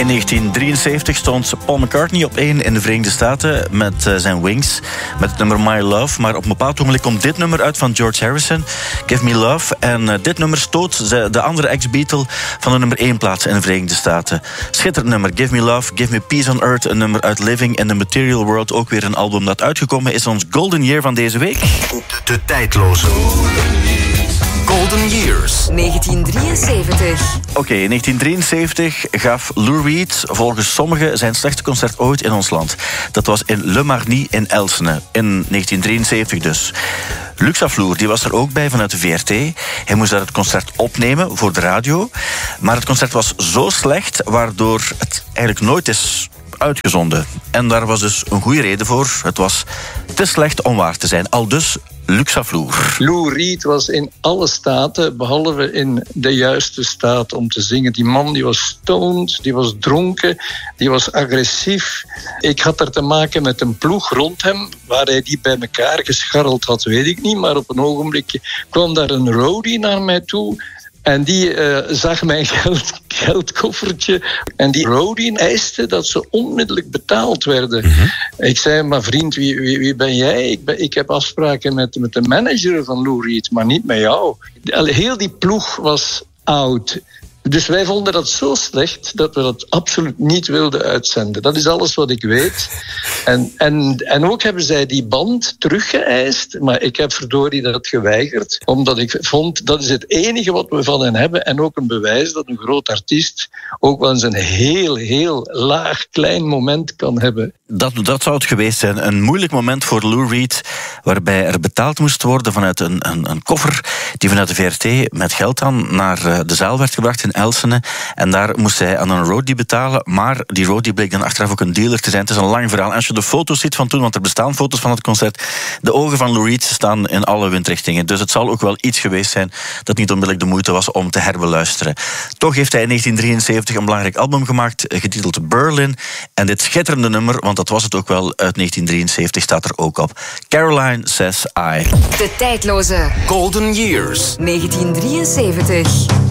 In 1973 stond Paul McCartney op 1 in de Verenigde Staten met zijn Wings, met het nummer My Love. Maar op een bepaald ogenblik komt dit nummer uit van George Harrison, Give Me Love. En dit nummer stoot de andere ex-Beatle van de nummer 1 plaats in de Verenigde Staten. Schitterend nummer, Give Me Love, Give Me Peace on Earth, een nummer uit Living in the Material World. Ook weer een album dat uitgekomen is, ons Golden Year van deze week. De tijdloze Golden Years. 1973. Oké, in 1973 gaf Lou Reed volgens sommigen zijn slechtste concert ooit in ons land. Dat was in Le Marny in Elsene, in 1973 dus. Luc Savlour, die was er ook bij vanuit de VRT. Hij moest daar het concert opnemen voor de radio. Maar het concert was zo slecht, waardoor het eigenlijk nooit is uitgezonden. En daar was dus een goede reden voor. Het was te slecht om waar te zijn. Aldus Luc Savlour. Lou Reed was in alle staten, behalve in de juiste staat om te zingen. Die man die was stoned, die was dronken, die was agressief. Ik had er te maken met een ploeg rond hem. Waar hij die bij elkaar gescharreld had, weet ik niet. Maar op een ogenblik kwam daar een roadie naar mij toe. En die zag mijn geldkoffertje. En die roadie eiste dat ze onmiddellijk betaald werden. Mm-hmm. Ik zei, maar vriend, wie ben jij? Ik heb afspraken met de manager van Lou Reed, maar niet met jou. Heel die ploeg was oud. Dus wij vonden dat zo slecht dat we dat absoluut niet wilden uitzenden. Dat is alles wat ik weet. En ook hebben zij die band teruggeëist, maar ik heb verdorie dat geweigerd. Omdat ik vond, dat is het enige wat we van hen hebben. En ook een bewijs dat een groot artiest ook wel eens een heel, heel laag, klein moment kan hebben. Dat zou het geweest zijn. Een moeilijk moment voor Lou Reed, waarbij er betaald moest worden vanuit een koffer die vanuit de VRT met geld dan naar de zaal werd gebracht in Elsene. En daar moest hij aan een roadie betalen, maar die roadie bleek dan achteraf ook een dealer te zijn. Het is een lang verhaal. En als je de foto's ziet van toen, want er bestaan foto's van het concert, de ogen van Lou Reed staan in alle windrichtingen. Dus het zal ook wel iets geweest zijn dat niet onmiddellijk de moeite was om te herbeluisteren. Toch heeft hij in 1973 een belangrijk album gemaakt, getiteld Berlin. En dit schitterende nummer, want dat was het ook wel, uit 1973 staat er ook op. Caroline Says I. De tijdloze Golden Years. 1973.